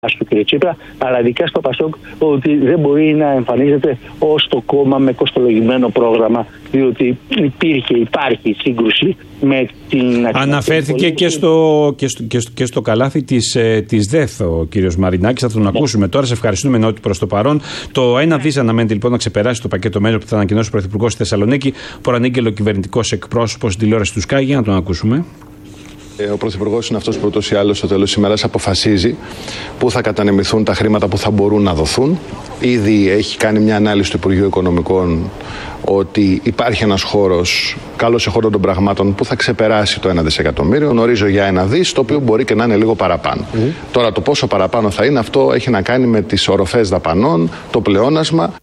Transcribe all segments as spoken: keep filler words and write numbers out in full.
του κ. Τσίπρα, αλλά ειδικά στο Πασόκ, ότι δεν μπορεί να εμφανίζεται ως το κόμμα με κοστολογημένο πρόγραμμα, διότι υπήρχε, υπάρχει σύγκρουση με την... Αναφέρθηκε και στο, και, στο, και, στο, και στο καλάθι της, της ΔΕΘ ο κ. Μαρινάκης, θα τον ναι. ακούσουμε τώρα. Σε ευχαριστούμε εννοώ προς το παρόν. Το ένα δις αναμένεται λοιπόν να ξεπεράσει το πακέτο μέτρων που θα ανακοινώσει ο Πρωθυπουργός στη Θεσσαλονίκη. Προανήγγειλε ο κυβερνητικός εκπρόσωπος στην τηλεόραση του Sky. Για να τον ακούσουμε. Ο Πρωθυπουργός είναι αυτός που ούτως ή άλλως στο τέλος της ημέρας αποφασίζει πού θα κατανεμηθούν τα χρήματα που θα μπορούν να δοθούν. Ήδη έχει κάνει μια ανάλυση του Υπουργείου Οικονομικών ότι υπάρχει ένας χώρος, καλός εχόρων των πραγμάτων, που θα ξεπεράσει το ένα δισεκατομμύριο. Γνωρίζω για ένα δις, το οποίο μπορεί και να είναι λίγο παραπάνω. Mm-hmm. Τώρα το πόσο παραπάνω θα είναι, αυτό έχει να κάνει με τις οροφές δαπανών, το πλεόνασμα.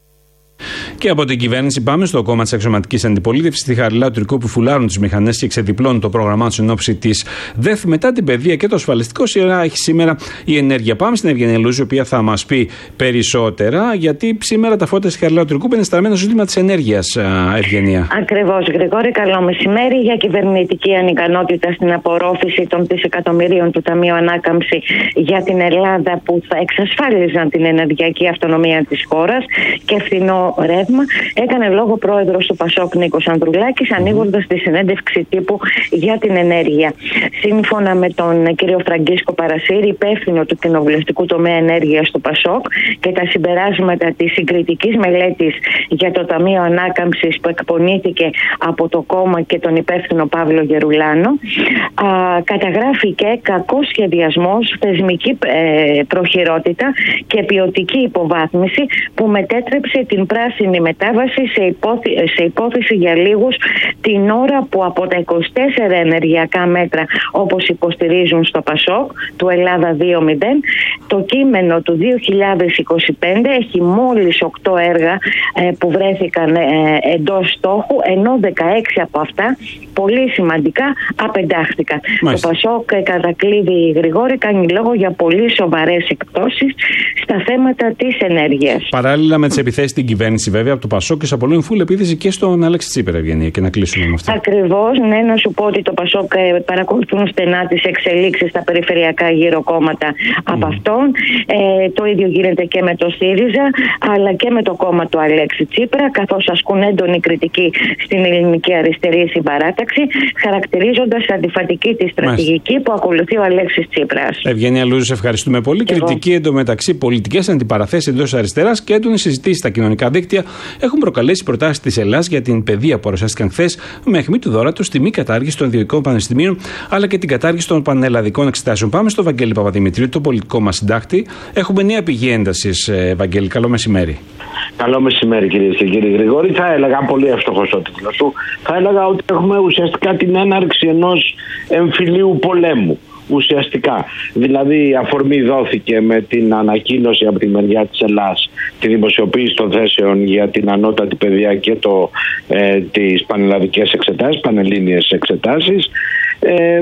Και από την κυβέρνηση πάμε στο κόμμα της αξιωματικής αντιπολίτευσης, τη Χαριλάου Τουρκού, που φουλάρουν τις μηχανές και ξεδιπλώνουν το πρόγραμμά τους εν ώψη της ΔΕΘ. Μετά την παιδεία και το ασφαλιστικό, σειρά έχει σήμερα η ενέργεια. Πάμε στην Ευγενία Λούζη, η οποία θα μας πει περισσότερα, γιατί σήμερα τα φώτα στη Χαριλάου Τουρκού είναι στραμμένα στο ζήτημα της ενέργειας, Ευγενία. Ακριβώς, Γρηγόρη, καλό μεσημέρι. Για κυβερνητική ανικανότητα στην απορρόφηση των δισεκατομμυρίων του Ταμείου Ανάκαμψη για την Ελλάδα, που θα εξασφάλιζαν την ενεργειακή αυτονομία της χώρας και φθηνό ρεύμα, έκανε λόγο πρόεδρος του Πασόκ Νίκος Ανδρουλάκης, ανοίγοντας τη συνέντευξη τύπου για την ενέργεια. Σύμφωνα με τον κύριο Φραγκίσκο Παρασύρη, υπεύθυνο του κοινοβουλευτικού τομέα ενέργειας του Πασόκ, και τα συμπεράσματα της συγκριτικής μελέτης για το Ταμείο Ανάκαμψης που εκπονήθηκε από το κόμμα και τον υπεύθυνο Παύλο Γερουλάνο, α, καταγράφηκε κακός σχεδιασμός, θεσμική ε, προχειρότητα και ποιοτική υποβάθμιση που μετέτρεψε την πράσινη μετάβαση σε, υπόθη, σε υπόθεση για λίγους, την ώρα που από τα είκοσι τέσσερα ενεργειακά μέτρα, όπως υποστηρίζουν στο Πασόκ, του Ελλάδα δύο μηδέν, το κείμενο του δύο χιλιάδες είκοσι πέντε έχει μόλις οκτώ έργα ε, που βρέθηκαν ε, εντός στόχου, ενώ δεκαέξι από αυτά, πολύ σημαντικά, απεντάχθηκαν. Μάλιστα. Το Πασόκ, κατά κλείδι, Γρηγόρη, κάνει λόγο για πολύ σοβαρές εκπτώσεις στα θέματα της ενέργειας. Παράλληλα με τις επιθέσεις στην κυβέρνηση, βέβαια, από το Πασόκ, και σε απολύουν φούλη επίθεση και στον Αλέξη Τσίπρα, Ευγενία, και να κλείσουμε με αυτά. Ακριβώς, ναι, να σου πω ότι το Πασόκ παρακολουθούν στενά τις εξελίξεις στα περιφερειακά γύρω κόμματα mm. από αυτόν. Ε, το ίδιο γίνεται και με το ΣΥΡΙΖΑ, αλλά και με το κόμμα του Αλέξη Τσίπρα, καθώς ασκούν έντονη κριτική στην ελληνική αριστερή συμπαράταξη, χαρακτηρίζοντας αντιφατική τη στρατηγική Μάλιστα. που ακολουθεί ο Αλέξης Τσίπρας. Ευγενία Λούζη, σε ευχαριστούμε πολύ. Εγώ. Κριτική εντωμεταξύ, πολιτικές αντιπαραθέσεις εντός αριστεράς και έντονες συζητήσεις στα κοινωνικά δίκτυα έχουν προκαλέσει προτάσεις της Ελλάδας για την παιδεία που παρουσιάστηκαν χθες με αιχμή του δώρα του στη μη κατάργηση των ιδιωτικών πανεπιστημίων, αλλά και την κατάργηση των πανελλαδικών εξετάσεων. Πάμε στο Βαγγέλη Παπαδημητρίου, το πολιτικό μας συντάκτη. Έχουμε νέα πηγή έντασης, Βαγγέλη. Καλό μεσημέρι. Καλό μεσημέρι, κυρίες και κύριοι. Γρηγόρη, θα έλεγα, πολύ εύστοχος ο τίτλος σου, θα έλεγα ότι έχουμε ουσιαστικά την έναρξη ενός εμφυλίου πολέμου. Ουσιαστικά. Δηλαδή, η αφορμή δόθηκε με την ανακοίνωση από τη μεριά της Ελλάδας, τη δημοσιοποίηση των θέσεων για την ανώτατη παιδεία και το, ε, τις πανελλαδικές εξετάσεις, πανελλήνιες εξετάσεις. Ε, ε,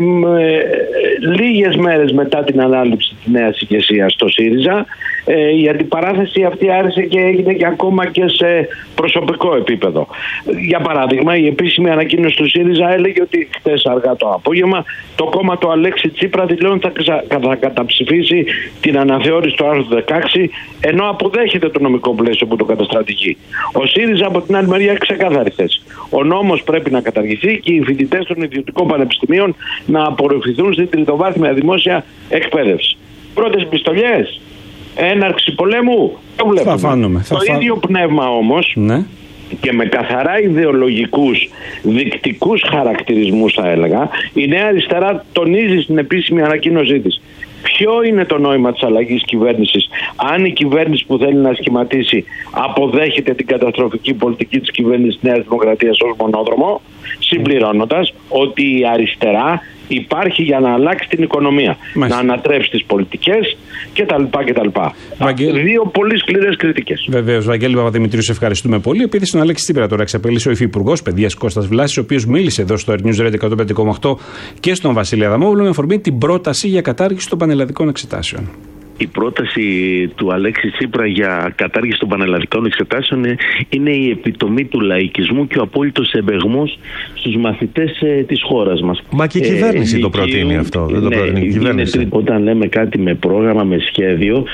λίγες μέρες μετά την ανάληψη της νέας ηγεσίας στο ΣΥΡΙΖΑ, ε, η αντιπαράθεση αυτή άρχισε και έγινε και ακόμα και σε προσωπικό επίπεδο. Για παράδειγμα, η επίσημη ανακοίνωση του ΣΥΡΙΖΑ έλεγε ότι χθες αργά το απόγευμα το κόμμα του Αλέξη Τσίπρα δηλώνει θα, θα καταψηφίσει την αναθεώρηση του άρθρου δεκαέξι, ενώ αποδέχεται το νομικό πλαίσιο που το καταστρατηγεί. Ο ΣΥΡΙΖΑ από την άλλη μεριά έχει ξεκάθαρη θέση. Ο νόμος πρέπει να καταργηθεί και οι φοιτητές των ιδιωτικών πανεπιστημίων να απορροφηθούν στην τριτοβάθμια δημόσια εκπαίδευση. Πρώτες επιστολές, έναρξη πολέμου, το βλέπουμε. Θα φάνουμε, θα το φά... ίδιο πνεύμα όμως, ναι, και με καθαρά ιδεολογικούς, δεικτικούς χαρακτηρισμούς, θα έλεγα, η Νέα Αριστερά τονίζει στην επίσημη ανακοίνωσή της. Ποιο είναι το νόημα της αλλαγής κυβέρνησης, αν η κυβέρνηση που θέλει να σχηματίσει αποδέχεται την καταστροφική πολιτική της κυβέρνησης Νέας Δημοκρατίας ως μονόδρομο, συμπληρώνοντας ότι η αριστερά υπάρχει για να αλλάξει την οικονομία, Μάλιστα. να ανατρέψει τις πολιτικές κτλ. κτλ. Βαγγέλη... Δύο πολύ σκληρές κριτικές. Βεβαίως, Βαγγέλη Παπαδημητρίου, σε ευχαριστούμε πολύ. Επειδή στον Αλέξη Τσίπρα τώρα εξαπέλυσε ο υφυπουργός Παιδείας Κώστας Βλάσης, ο οποίος μίλησε εδώ στο News Radio εκατόν πέντε κόμμα οκτώ και στον Βασίλη Αδαμόπουλο με αφορμή την πρόταση για κατάργηση των πανελλαδικών εξετάσεων. Η πρόταση του Αλέξη Τσίπρα για κατάργηση των πανελλαδικών εξετάσεων είναι η επιτομή του λαϊκισμού και ο απόλυτος εμπεγμός στους μαθητές ε, της χώρας μας. Μα και η κυβέρνηση ε, το προτείνει αυτό. Δεν το ναι, προτείνει η κυβέρνηση. Όταν λέμε κάτι με πρόγραμμα, με σχέδιο,